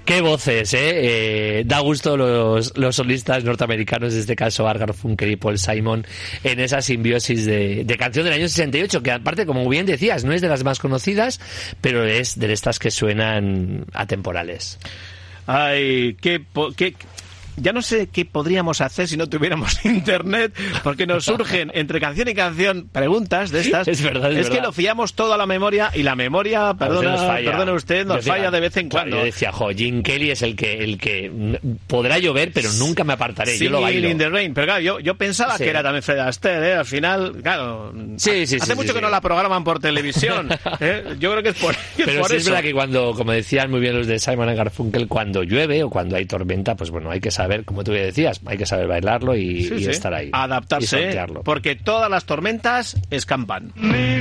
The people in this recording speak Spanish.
Qué voces, da gusto los solistas norteamericanos, en este caso Art Garfunkel y Paul Simon, en esa simbiosis de canción del año 68, que aparte, como bien decías, no es de las más conocidas, pero es de estas que suenan atemporales. Ay, ya no sé qué podríamos hacer si no tuviéramos internet, porque nos surgen entre canción y canción preguntas de estas. Es verdad. Que lo fiamos todo a la memoria, y la memoria, perdone usted, nos falla de vez en cuando. Yo decía, Jim Kelly es el que podrá llover, pero nunca me apartaré. Sí, yo lo bailo. In the Rain, pero claro, yo pensaba que era también Fred Astaire, al final, claro. Hace mucho que no la programan por televisión. Yo creo que es por pero por sí eso. Es verdad que cuando, como decían muy bien los de Simon & Garfunkel, cuando llueve o cuando hay tormenta, pues bueno, hay que saber, como tú decías, hay que saber bailarlo y estar ahí. Adaptarse, porque todas las tormentas escampan.